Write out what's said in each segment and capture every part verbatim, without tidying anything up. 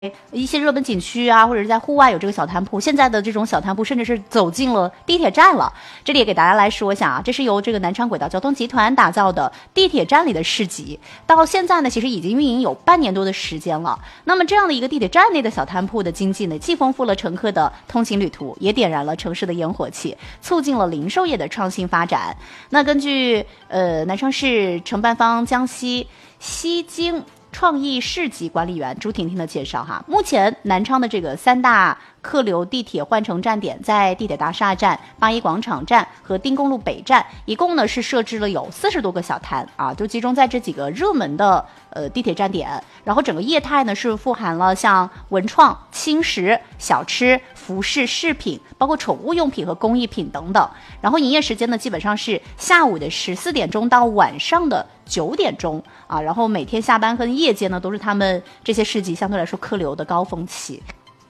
一些热门景区啊，或者是在户外有这个小摊铺，现在的这种小摊铺甚至是走进了地铁站了。这里也给大家来说一下啊，这是由这个南昌轨道交通集团打造的地铁站里的市集，到现在呢，其实已经运营有半年多的时间了。那么这样的一个地铁站内的小摊铺的经济呢，既丰富了乘客的通勤旅途，也点燃了城市的烟火气，促进了零售业的创新发展。那根据呃南昌市承办方江西西京创意市集管理员朱婷婷的介绍哈，目前南昌的这个三大客流地铁换乘站点，在地铁大厦站、八一广场站和丁公路北站，一共呢是设置了有四十多个小摊啊，就集中在这几个热门的呃地铁站点。然后整个业态呢是富含了像文创、轻食、小吃、服饰、饰品，包括宠物用品和工艺品等等。然后营业时间呢基本上是下午的十四点钟到晚上的九点钟啊，然后每天下班和夜间呢都是他们这些市集相对来说客流的高峰期。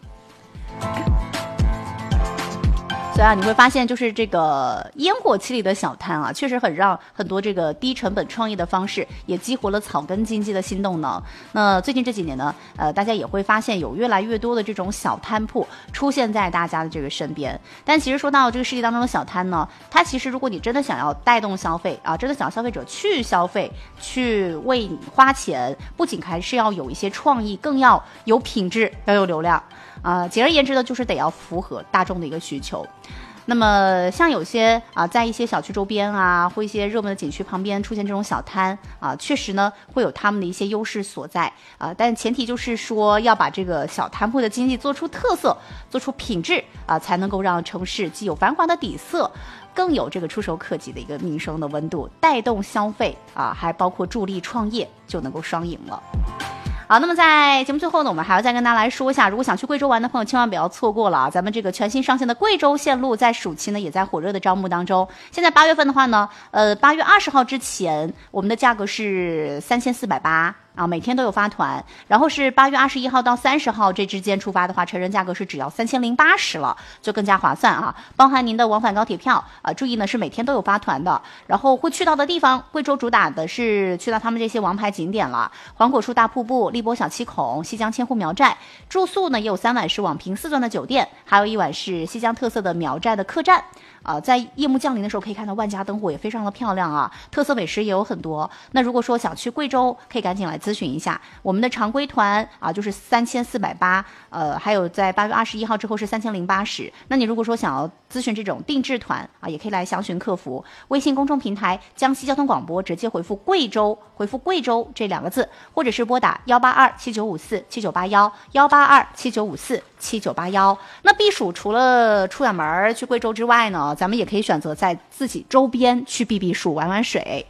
所以啊，你会发现就是这个烟火气里的小摊啊，确实很让很多这个低成本创业的方式也激活了草根经济的新动能。那最近这几年呢，呃，大家也会发现有越来越多的这种小摊铺出现在大家的这个身边。但其实说到这个世界当中的小摊呢，它其实如果你真的想要带动消费啊，真的想要消费者去消费，去为你花钱，不仅还是要有一些创意，更要有品质，要有流量。啊、呃，简而言之呢，就是得要符合大众的一个需求。那么像有些啊，在一些小区周边啊，或一些热门的景区旁边出现这种小摊啊，确实呢会有他们的一些优势所在啊，但前提就是说要把这个小摊铺的经济做出特色，做出品质啊，才能够让城市既有繁华的底色，更有这个触手可及的一个民生的温度，带动消费啊，还包括助力创业，就能够双赢了。好，那么在节目最后呢，我们还要再跟大家来说一下，如果想去贵州玩的朋友千万不要错过了啊！咱们这个全新上线的贵州线路在暑期呢也在火热的招募当中。现在八月份的话呢，呃，八月二十号之前，我们的价格是三千四百八。啊，每天都有发团，然后是八月二十一号到三十号这之间出发的话，成人价格是只要三千零八十了，就更加划算啊！包含您的往返高铁票啊，注意呢是每天都有发团的，然后会去到的地方，贵州主打的是去到他们这些王牌景点了，黄果树大瀑布、荔波小七孔、西江千户苗寨，住宿呢也有三晚是网评四钻的酒店，还有一晚是西江特色的苗寨的客栈。啊、呃，在夜幕降临的时候可以看到万家灯火也非常的漂亮啊，特色美食也有很多。那如果说想去贵州，可以赶紧来咨询一下我们的常规团啊，就是三千四百八，呃，还有在八月二十一号之后是三千零八十。那你如果说想要咨询这种定制团啊，也可以来详询客服，微信公众平台江西交通广播直接回复贵州，回复贵州这两个字，或者是拨打幺八二七九五四七九八幺幺八二七九五四七九八幺。那避暑除了出远门去贵州之外呢，咱们也可以选择在自己周边去避避暑、玩玩水。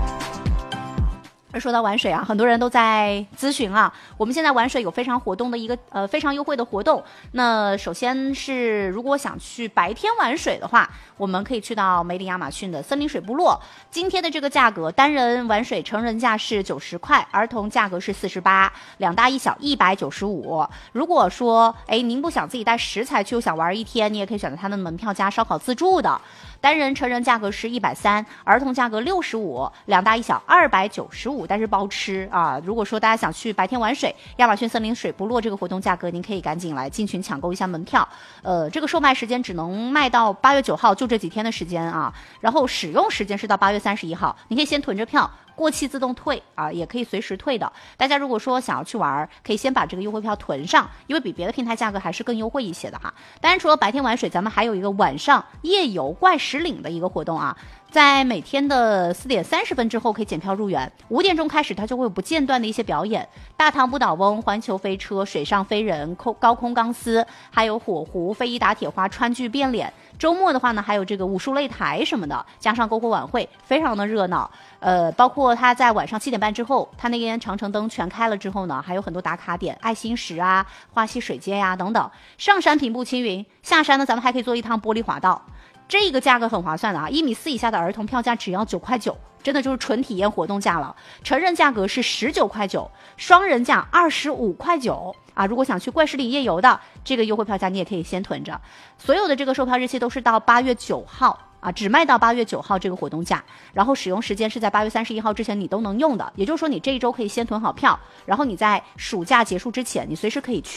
而说到玩水啊，很多人都在咨询啊，我们现在玩水有非常活动的一个呃非常优惠的活动。那首先是如果想去白天玩水的话，我们可以去到梅里亚马逊的森林水部落。今天的这个价格，单人玩水成人价是九十块，儿童价格是四十八，两大一小一百九十五。如果说哎您不想自己带食材去，又想玩一天，你也可以选择他的门票加烧烤自助的。单人成人价格是一百三，儿童价格六十五，两大一小二百九十五，但是包吃啊。如果说大家想去白天玩水，亚马逊森林水部落这个活动价格，您可以赶紧来进群抢购一下门票。呃，这个售卖时间只能卖到八月九号，就这几天的时间啊。然后使用时间是到八月三十一号，你可以先囤着票。过期自动退啊，也可以随时退的。大家如果说想要去玩，可以先把这个优惠票囤上，因为比别的平台价格还是更优惠一些的哈。当然，除了白天玩水，咱们还有一个晚上夜游怪石岭的一个活动啊。在每天的四点三十分之后可以检票入园，五点钟开始它就会有不间断的一些表演，大唐不倒翁、环球飞车、水上飞人、空高空钢丝，还有火狐、飞一打铁花、川剧变脸。周末的话呢，还有这个武术擂台什么的，加上篝火晚会，非常的热闹。呃，包括它在晚上七点半之后，它那边长城灯全开了之后呢，还有很多打卡点，爱心石啊、花溪水街呀、啊、等等。上山平步青云，下山呢咱们还可以坐一趟玻璃滑道。这个价格很划算的啊，一米四以下的儿童票价只要九块九，真的就是纯体验活动价了。成人价格是十九块九，双人价二十五块九啊。如果想去怪石岭夜游的，这个优惠票价你也可以先囤着。所有的这个售票日期都是到八月九号啊，只卖到八月九号这个活动价，然后使用时间是在八月三十一号之前你都能用的，也就是说你这一周可以先囤好票，然后你在暑假结束之前，你随时可以去。